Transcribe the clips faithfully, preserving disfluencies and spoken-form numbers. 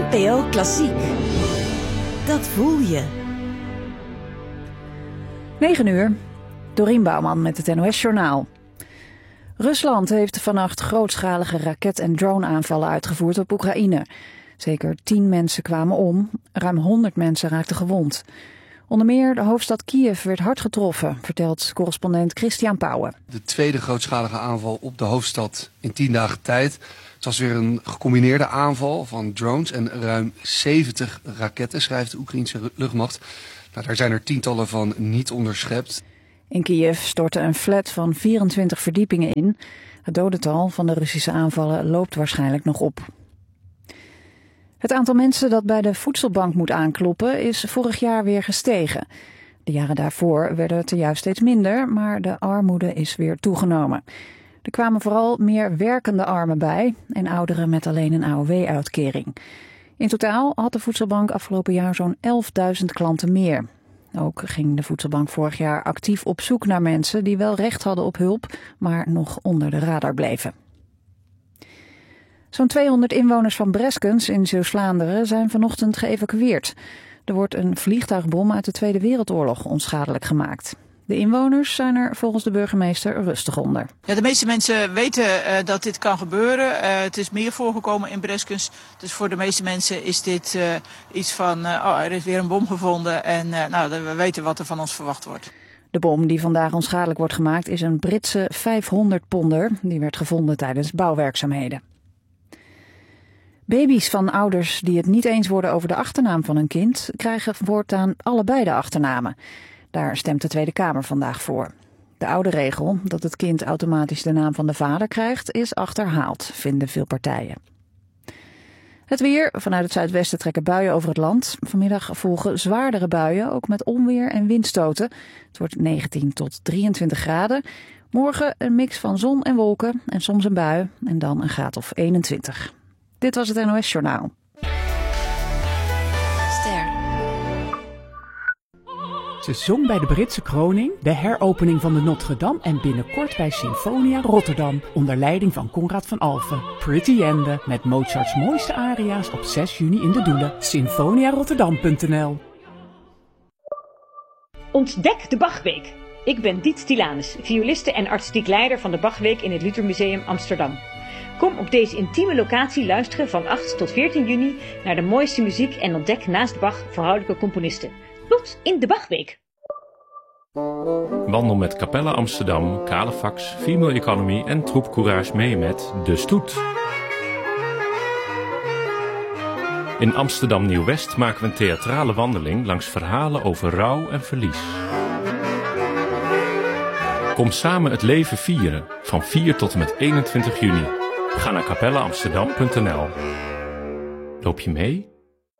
N P O Klassiek. Dat voel je. negen uur. Dorien Bouwman met het N O S-journaal. Rusland heeft vannacht grootschalige raket- en drone-aanvallen uitgevoerd op Oekraïne. Zeker tien mensen kwamen om, ruim honderd mensen raakten gewond. Onder meer de hoofdstad Kiev werd hard getroffen, vertelt correspondent Christian Pauwen. De tweede grootschalige aanval op de hoofdstad in tien dagen tijd. Het was weer een gecombineerde aanval van drones en ruim zeventig raketten, schrijft de Oekraïnse luchtmacht. Nou, daar zijn er tientallen van niet onderschept. In Kiev stortte een flat van vierentwintig verdiepingen in. Het dodental van de Russische aanvallen loopt waarschijnlijk nog op. Het aantal mensen dat bij de voedselbank moet aankloppen is vorig jaar weer gestegen. De jaren daarvoor werden het er juist steeds minder, maar de armoede is weer toegenomen. Er kwamen vooral meer werkende armen bij en ouderen met alleen een A O W-uitkering. In totaal had de voedselbank afgelopen jaar zo'n elfduizend klanten meer. Ook ging de voedselbank vorig jaar actief op zoek naar mensen die wel recht hadden op hulp, maar nog onder de radar bleven. Zo'n tweehonderd inwoners van Breskens in Zeeuws-Vlaanderen zijn vanochtend geëvacueerd. Er wordt een vliegtuigbom uit de Tweede Wereldoorlog onschadelijk gemaakt. De inwoners zijn er volgens de burgemeester rustig onder. Ja, de meeste mensen weten uh, dat dit kan gebeuren. Uh, het is meer voorgekomen in Breskens. Dus voor de meeste mensen is dit uh, iets van, uh, oh, er is weer een bom gevonden en uh, nou, we weten wat er van ons verwacht wordt. De bom die vandaag onschadelijk wordt gemaakt is een Britse vijfhonderd ponder. Die werd gevonden tijdens bouwwerkzaamheden. Baby's van ouders die het niet eens worden over de achternaam van hun kind krijgen voortaan allebei de achternamen. Daar stemt de Tweede Kamer vandaag voor. De oude regel dat het kind automatisch de naam van de vader krijgt is achterhaald, vinden veel partijen. Het weer. Vanuit het zuidwesten trekken buien over het land. Vanmiddag volgen zwaardere buien, ook met onweer en windstoten. Het wordt negentien tot drieëntwintig graden. Morgen een mix van zon en wolken en soms een bui en dan een graad of eenentwintig. Dit was het N O S-journaal. Ster. Ze zong bij de Britse kroning, de heropening van de Notre-Dame en binnenkort bij Sinfonia Rotterdam onder leiding van Conrad van Alphen. Pretty Ende met Mozarts mooiste aria's op zes juni in de Doelen. sinfonia rotterdam punt n l. Ontdek de Bachweek. Ik ben Diet Stilanus, violiste en artistiek leider van de Bachweek in het Luthermuseum Amsterdam. Kom op deze intieme locatie luisteren van acht tot veertien juni naar de mooiste muziek en ontdek naast Bach vrouwelijke componisten. Tot in de Bachweek. Wandel met Capella Amsterdam, Calefax, Female Economy en Troep Courage mee met De Stoet. In Amsterdam Nieuw-West maken we een theatrale wandeling langs verhalen over rouw en verlies. Kom samen het leven vieren van vier tot en met eenentwintig juni. Ga naar capella amsterdam punt n l. Loop je mee?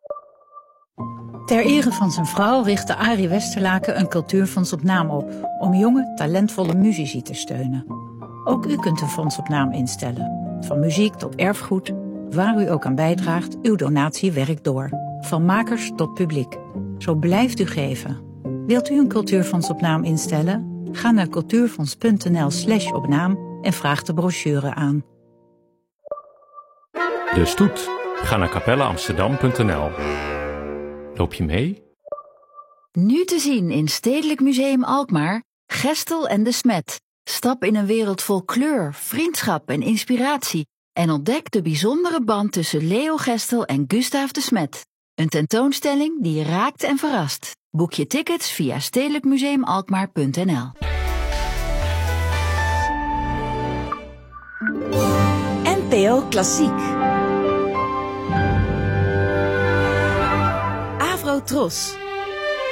Ter ere van zijn vrouw richtte Arie Westerlaken een cultuurfonds op naam op, om jonge, talentvolle muzici te steunen. Ook u kunt een fonds op naam instellen. Van muziek tot erfgoed, waar u ook aan bijdraagt, uw donatie werkt door. Van makers tot publiek. Zo blijft u geven. Wilt u een cultuurfonds op naam instellen? Ga naar cultuurfonds punt n l slash op naam en vraag de brochure aan. De Stoet. Ga naar capella amsterdam punt n l. Loop je mee? Nu te zien in Stedelijk Museum Alkmaar, Gestel en de Smet. Stap in een wereld vol kleur, vriendschap en inspiratie en ontdek de bijzondere band tussen Leo Gestel en Gustaaf de Smet. Een tentoonstelling die je raakt en verrast. Boek je tickets via stedelijk museum alkmaar punt n l. N P O Klassiek. Avro Tros.